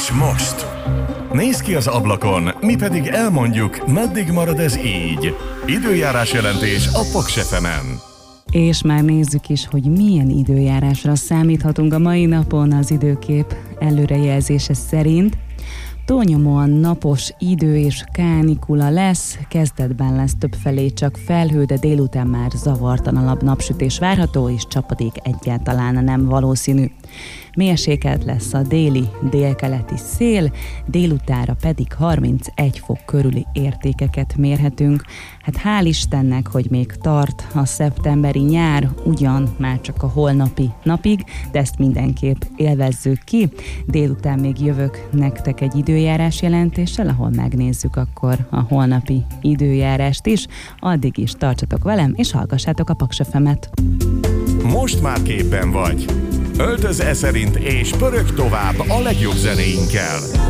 És most? Nézz ki az ablakon, mi pedig elmondjuk, meddig marad ez így. Időjárás jelentés a Paks FM-en. És már nézzük is, hogy milyen időjárásra számíthatunk a mai napon az időkép előrejelzése szerint. Túlnyomóan napos idő és kánikula lesz, kezdetben lesz többfelé csak felhő, de délután már zavartalanabb napsütés várható, és csapadék egyáltalán nem valószínű. Mérsékelt lesz a déli, délkeleti szél, délutánra pedig 31 fok körüli értékeket mérhetünk. Hát hál' Istennek, hogy még tart a szeptemberi nyár, ugyan már csak a holnapi napig, de ezt mindenképp élvezzük ki. Délután még jövök nektek egy időjárás jelentéssel, ahol megnézzük akkor a holnapi időjárást is. Addig is tartsatok velem, és hallgassátok a Paks FM-et. Most már képben vagy. Öltöz szerint és pörög tovább a legjobb zenéinkkel.